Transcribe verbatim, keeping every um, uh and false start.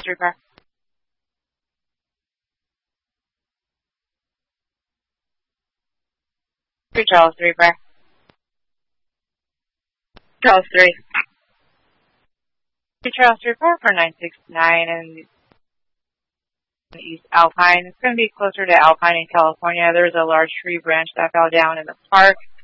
three four. Three Charles three four. Charles three. Three Charles three four for nine six nine and East Alpine. It's going to be closer to Alpine in California. There's a large tree branch that fell down in the park.